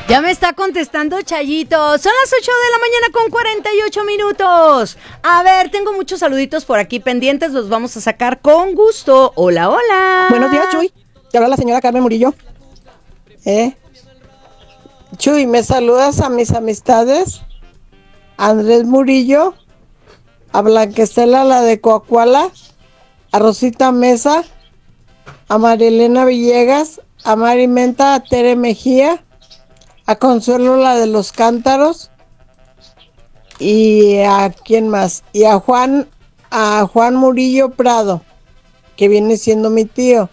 Ya me está contestando Chayito. Son las 8 de la mañana con 48 minutos. A ver, tengo muchos saluditos por aquí pendientes. Los vamos a sacar con gusto. Hola, hola. Buenos días, Chuy. Te habla la señora Carmen Murillo. Chuy, ¿me saludas a mis amistades? A Andrés Murillo, a Blanquestela, la de Coacuala, a Rosita Mesa, a Marilena Villegas, a Mari Menta, a Tere Mejía, a Consuelo, la de los Cántaros, y a quién más, y a Juan Murillo Prado, que viene siendo mi tío.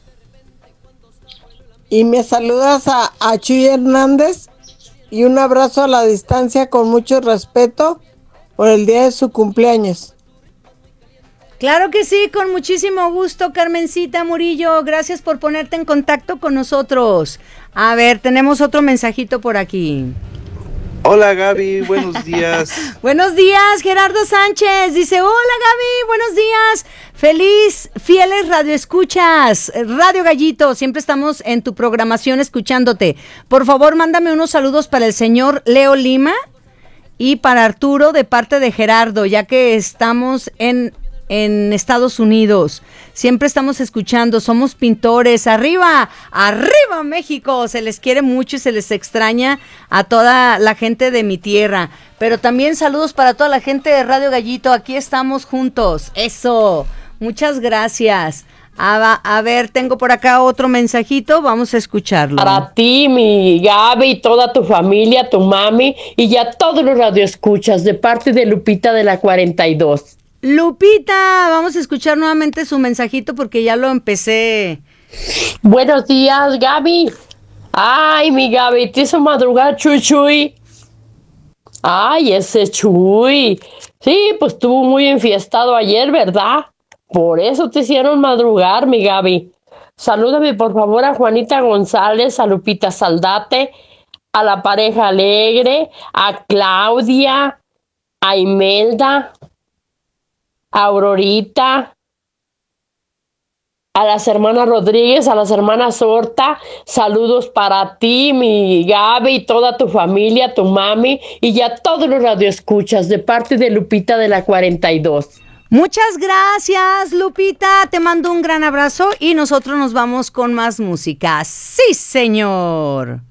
Y me saludas a Chuy Hernández y un abrazo a la distancia con mucho respeto por el día de su cumpleaños. Claro que sí, con muchísimo gusto, Carmencita Murillo. Gracias por ponerte en contacto con nosotros. A ver, tenemos otro mensajito por aquí. Hola Gaby, buenos días. Buenos días, Gerardo Sánchez. Dice, hola Gaby, buenos días. Fieles radioescuchas. Radio Gallito, siempre estamos en tu programación escuchándote. Por favor, mándame unos saludos para el señor Leo Lima y para Arturo de parte de Gerardo, ya que estamos en Estados Unidos. Siempre estamos escuchando, somos pintores. Arriba, arriba México. Se les quiere mucho y se les extraña a toda la gente de mi tierra. Pero también saludos para toda la gente de Radio Gallito. Aquí estamos juntos. Eso. Muchas gracias. A ver, tengo por acá otro mensajito. Vamos a escucharlo. Para ti, mi Gaby, toda tu familia, tu mami y ya todos los radioescuchas de parte de Lupita de la 42. Lupita, vamos a escuchar nuevamente su mensajito porque ya lo empecé. Buenos días, Gaby. Ay, mi Gaby, te hizo madrugar Chuy. Ay, ese Chuy. Sí, pues estuvo muy enfiestado ayer, ¿verdad? Por eso te hicieron madrugar, mi Gaby. Salúdame, por favor, a Juanita González, a Lupita Saldate, a la pareja alegre, a Claudia, a Imelda, a Aurorita, a las hermanas Rodríguez, a las hermanas Horta. Saludos para ti, mi Gaby, y toda tu familia, tu mami y ya todos los radioescuchas de parte de Lupita de la 42. Muchas gracias, Lupita. Te mando un gran abrazo y nosotros nos vamos con más música. ¡Sí, señor!